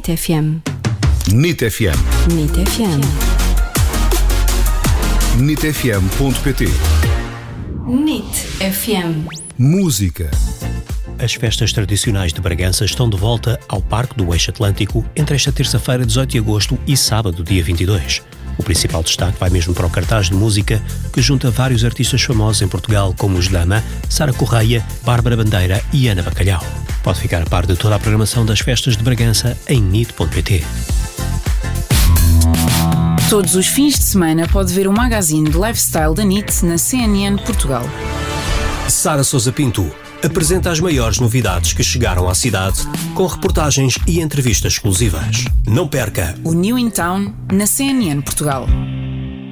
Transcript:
NIT FM. NIT FM. NIT FM. NITfm.pt. NIT FM. Música. As festas tradicionais de Bragança estão de volta ao Parque do Eixo Atlântico entre esta terça-feira, 18 de agosto, e sábado, dia 22. O principal destaque vai mesmo para o cartaz de música, que junta vários artistas famosos em Portugal, como os Lama, Sara Correia, Bárbara Bandeira e Ana Bacalhau. Pode ficar a par de toda a programação das festas de Bragança em NIT.pt. Todos os fins de semana pode ver o magazine de lifestyle da NIT na CNN Portugal. Sara Sousa Pinto apresenta as maiores novidades que chegaram à cidade, com reportagens e entrevistas exclusivas. Não perca! O New in Town na CNN Portugal.